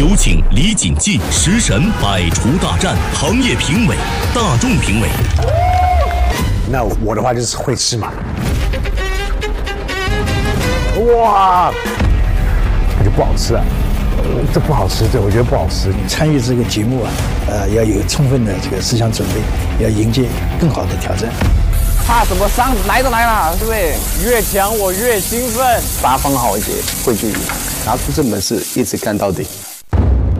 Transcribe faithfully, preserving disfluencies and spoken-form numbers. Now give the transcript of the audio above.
有请李锦记食神百厨大战行业评委、大众评委。 那我的话就是会吃嘛。哇，那就不好吃啊。这不好吃，对我觉得不好吃。 参与这个节目啊，呃，要有充分的这个思想准备，要迎接更好的挑战。 怕什么伤？来都来了，对不对？越强我越兴奋。 八方豪杰汇聚，拿出这本事，一直干到底。